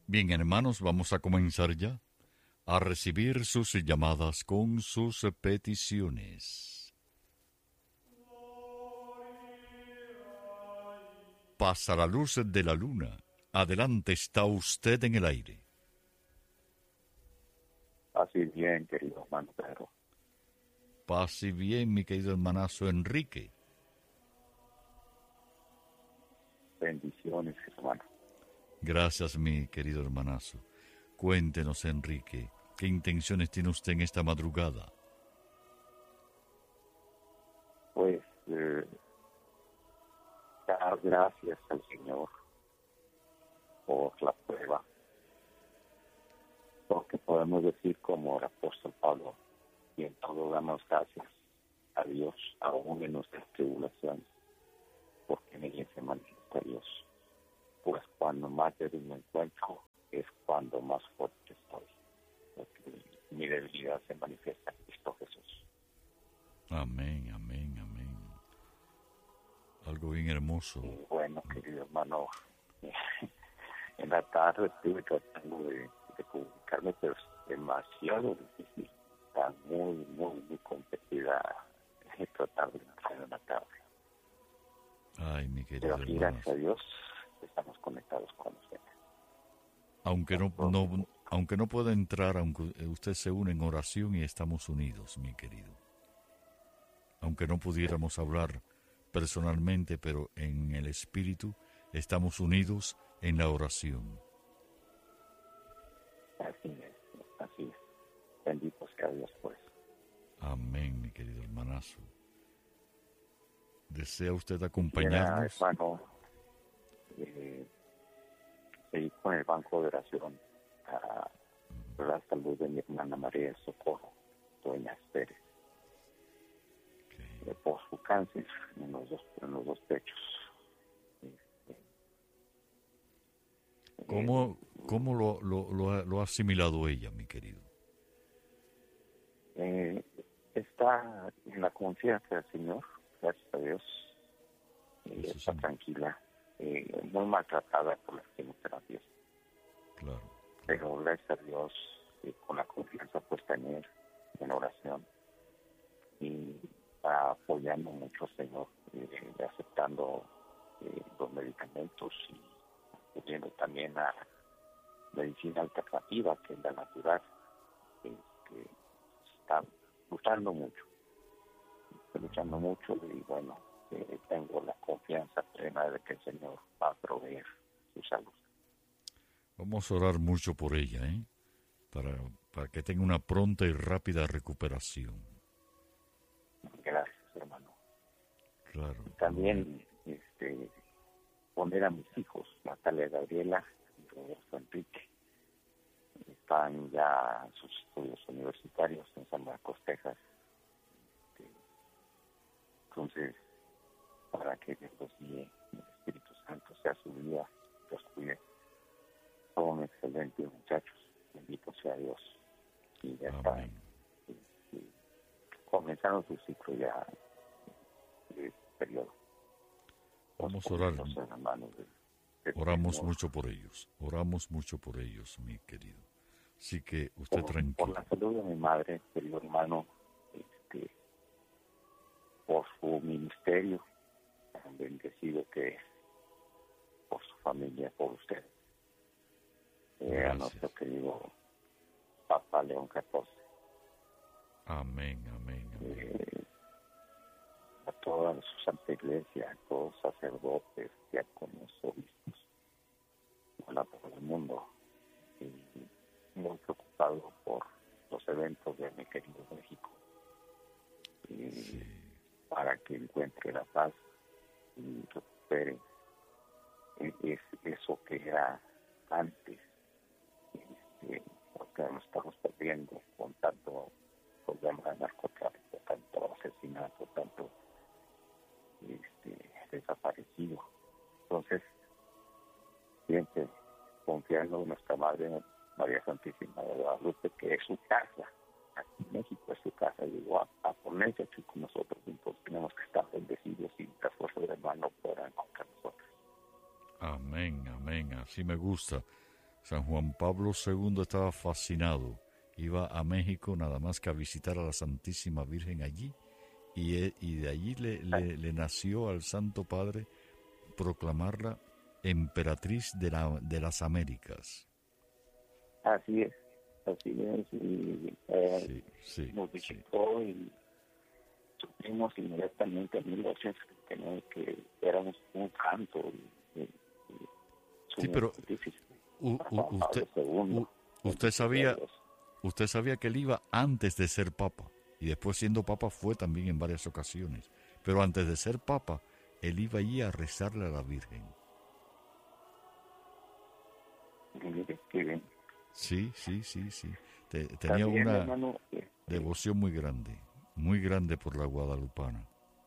Bien, hermanos, vamos a comenzar ya a recibir sus llamadas con sus peticiones. Pasa la luz de la luna. Adelante, está usted en el aire. Así bien, querido hermano Pedro. Pase bien, mi querido hermanazo Enrique. Bendiciones, hermano. Gracias, mi querido hermanazo. Cuéntenos, Enrique, ¿qué intenciones tiene usted en esta madrugada? Pues dar gracias al Señor por la prueba, porque podemos decir como el apóstol Pablo, y en todo damos gracias a Dios, aún en nuestras tribulaciones, porque en ella se manifiesta Dios. Pues cuando más débil me encuentro, es cuando más fuerte estoy, porque mi debilidad se manifiesta en Cristo Jesús. Amén, amén, amén. Algo bien hermoso. Y bueno, querido hermano, en la tarde estuve tratando de comunicarme, pero es demasiado difícil. Está muy competida tratar de entrar en la tarde. Ay, mi querido Pero aquí, hermano. gracias a Dios, estamos conectados con usted. Aunque no pueda entrar, aunque usted se une en oración y estamos unidos, mi querido. Aunque no pudiéramos hablar personalmente, pero en el espíritu estamos unidos en la oración. Así es. Bendito sea Dios por eso. Amén, mi querido hermanazo. ¿Desea usted Quisiera, acompañarnos? hermano, seguir con el banco de oración por la salud de mi hermana María Socorro, doña Pérez, por su cáncer en los dos pechos. ¿Cómo lo ha asimilado ella, mi querido? Está en la confianza del Señor, gracias a Dios. Está tranquila, muy maltratada por las quimioterapias. Claro. Pero gracias a Dios, con la confianza puesta en Él, en oración, y apoyando mucho al Señor, aceptando los medicamentos y acudiendo también a medicina alternativa, que es la natural, que está luchando mucho y bueno, tengo la confianza plena de que el Señor va a proveer su salud. Vamos a orar mucho por ella, para que tenga una pronta y rápida recuperación. Gracias, hermano. Claro. Y también poner a mis hijos, Natalia y Gabriela y Roberto Enrique, están ya en sus estudios universitarios en San Marcos, Texas. Entonces, para que Dios los guíe, el Espíritu Santo sea su guía, los cuide. Son excelentes muchachos, bendito sea Dios. Y ya están, comenzaron su ciclo ya de periodo. Vamos a orar. Oramos mucho por ellos, mi querido. Así que usted tranquilo. Por la salud de mi madre, querido hermano, por su ministerio, tan bendecido que es, por su familia, por usted. A nuestro querido Papa León XIV. Amén. A toda su Santa Iglesia, a todos los sacerdotes, diáconos, obispos, a todo el mundo. Y muy preocupado por los eventos de mi querido México. Para que encuentre la paz y recupere eso que era antes, porque nos estamos perdiendo con tanto problema de narcotráfico, tanto asesinato, tanto desaparecido. Entonces, siempre confiando en nuestra Madre María Santísima de Guadalupe, que es su casa, aquí en México es su casa, llegó a ponerse aquí con nosotros, entonces tenemos que estar bendecidos y las fuerzas del mal no podrán contra nosotros. Amén, así me gusta. San Juan Pablo II estaba fascinado. Iba a México nada más que a visitar a la Santísima Virgen allí y de allí le nació al Santo Padre proclamarla emperatriz de las Américas. Así es. Y nos visitó y supimos inmediatamente en 1879 que éramos un santo. Sí, pero usted sabía que él iba antes de ser papa, y después siendo papa fue también en varias ocasiones, pero antes de ser papa, él iba allí a rezarle a la Virgen. Qué bien. Sí. Tenía una devoción muy grande por la guadalupana.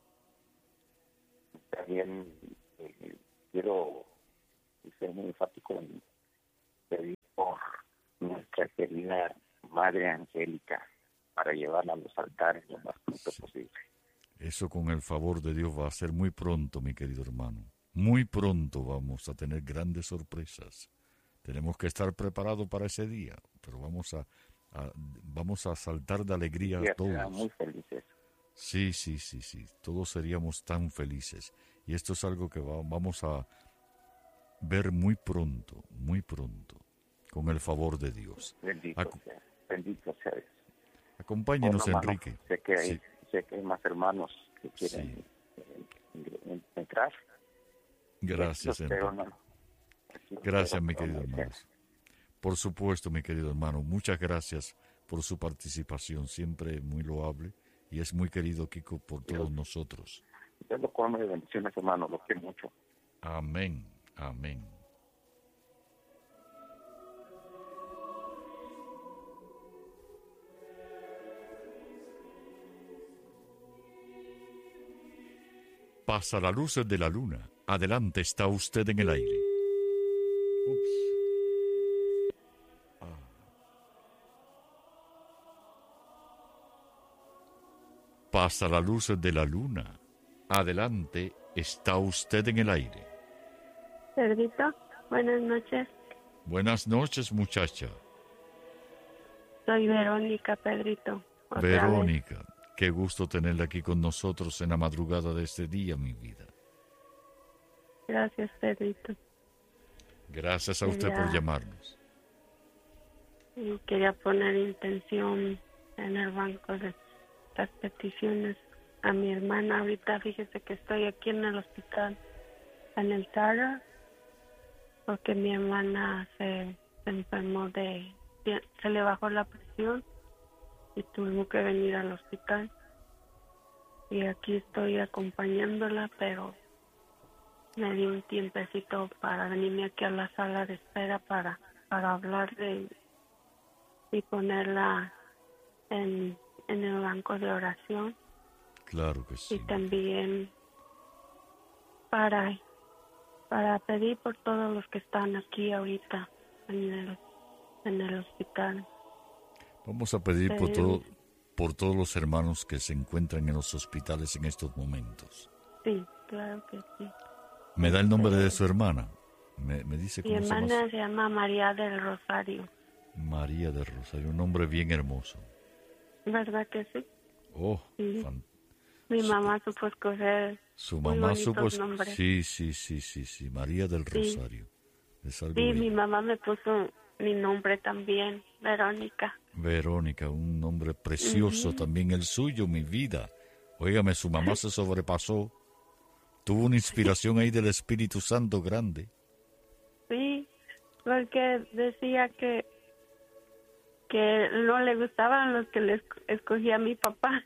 También quiero ser muy enfático en pedir por nuestra querida Madre Angélica para llevarla a los altares lo más pronto posible. Eso con el favor de Dios va a ser muy pronto, mi querido hermano. Muy pronto vamos a tener grandes sorpresas. Tenemos que estar preparados para ese día, pero vamos a saltar de alegría a todos. Muy felices. Sí. Todos seríamos tan felices. Y esto es algo que vamos a ver muy pronto, con el favor de Dios. Bendito sea Dios. Acompáñenos, bueno, Enrique. Hermano, sé que hay más hermanos que quieren entrar. Gracias, Enrique. Gracias, mi querido hermano. Por supuesto, mi querido hermano. Muchas gracias por su participación. Siempre muy loable. Y es muy querido, Kiko, por todos nosotros. Dios lo colme de bendiciones, hermano. Lo quiero mucho. Amén. Pasa la luz de la luna. Adelante, está usted en el aire. Pasa la luz de la luna. Adelante, está usted en el aire. Pedrito, buenas noches. Buenas noches, muchacha. Soy Verónica, Pedrito. Verónica, qué gusto tenerla aquí con nosotros en la madrugada de este día, mi vida. Gracias, Pedrito. Gracias a usted por llamarnos. Y quería poner intención en el banco de las peticiones a mi hermana. Ahorita fíjese que estoy aquí en el hospital, en el Tara, porque mi hermana se enfermó se le bajó la presión y tuvimos que venir al hospital. Y aquí estoy acompañándola, pero me di un tiempecito para venirme aquí a la sala de espera para hablar y ponerla en el banco de oración. Claro que sí. Y también para pedir por todos los que están aquí ahorita en el hospital. Vamos a pedir por todos los hermanos que se encuentran en los hospitales en estos momentos. Sí, claro que sí. ¿Me da el nombre de su hermana? Me dice cómo se llama. Mi hermana se llama María del Rosario. María del Rosario, un nombre bien hermoso. ¿Verdad que sí? Oh, sí. Mi mamá supo escoger su mamá supo nombres. Sí, María del Rosario. Sí, mi mamá me puso mi nombre también, Verónica. Verónica, un nombre precioso también el suyo, mi vida. Óigame, su mamá se sobrepasó. Tuvo una inspiración ahí del Espíritu Santo grande. Sí, porque decía que no le gustaban los que le escogía a mi papá.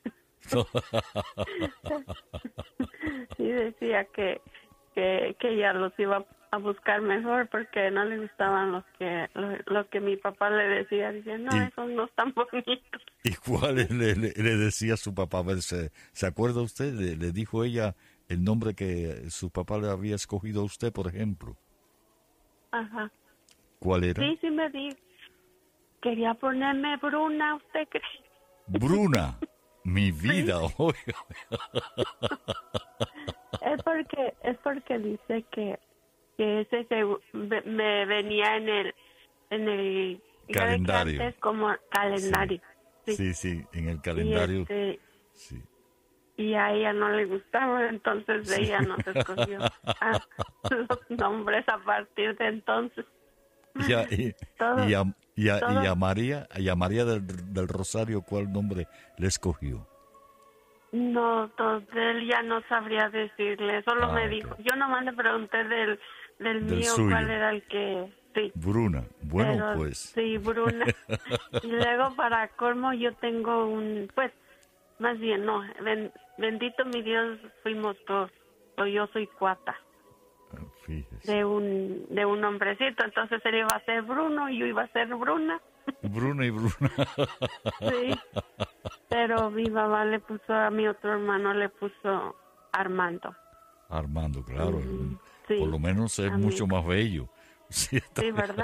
Y decía que ella los iba a buscar mejor porque no le gustaban lo que mi papá le decía. Dice, no, esos no están bonitos. ¿Y cuál le decía a su papá? A ver, ¿se acuerda usted? ¿Le dijo ella el nombre que su papá le había escogido a usted, por ejemplo? Ajá. ¿Cuál era? Sí, me dijo. Quería ponerme Bruna, ¿usted cree? Bruna, mi vida, oiga. Es porque dice que ese me venía en el calendario. Antes como calendario. Sí, en el calendario. Sí. Y a ella no le gustaba, entonces ella nos escogió los nombres a partir de entonces. Y a María del Rosario, ¿cuál nombre le escogió? No, él ya no sabría decirle, solo me dijo. Yo nomás le pregunté del mío suyo. cuál era el que... Sí. Bruna, bueno, Pero, pues. Sí, Bruna. Y luego para colmo yo tengo más bien, no, bendito mi Dios, fuimos dos, o yo soy cuata. Fíjese. De un hombrecito, entonces él iba a ser Bruno y yo iba a ser Bruna. Bruna y Bruna. Sí, pero mi mamá le puso a mi otro hermano, le puso Armando. Armando, claro. Sí, por lo menos es mucho más bello. Sí, ¿verdad?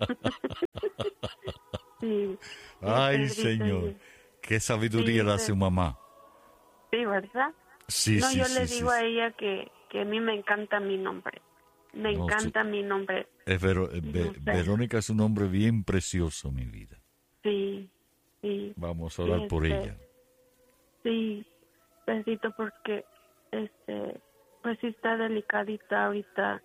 Sí. Ay, Señor, qué sabiduría le hace mamá. Sí, ¿verdad? Sí, no, sí, yo sí, le sí, digo sí. a ella que a mí me encanta mi nombre. Me encanta mi nombre. Verónica es un nombre bien precioso, mi vida. Sí, sí. Vamos a orar por ella. Sí, besito, porque pues sí está delicadita ahorita.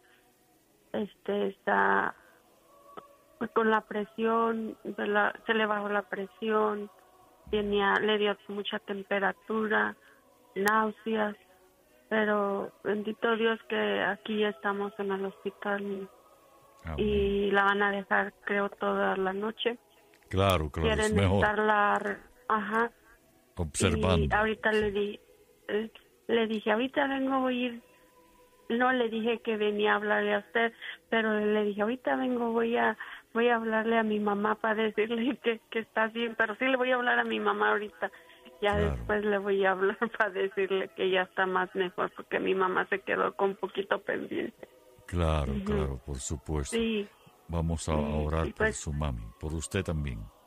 Está con la presión, se le bajó la presión, le dio mucha temperatura, náuseas, pero bendito Dios que aquí estamos en el hospital. Amén. Y la van a dejar, creo, toda la noche. Claro, Quieren es mejor. estarla, observando. Y ahorita le dije, ahorita vengo, voy a ir. No le dije que venía a hablarle a usted, pero le dije, ahorita vengo, voy a hablarle a mi mamá para decirle que está bien, pero sí le voy a hablar a mi mamá ahorita. Ya Claro. Después le voy a hablar para decirle que ya está más mejor, porque mi mamá se quedó con un poquito pendiente. Claro, por supuesto. Sí. Vamos a orar Y por pues, su mami, por usted también.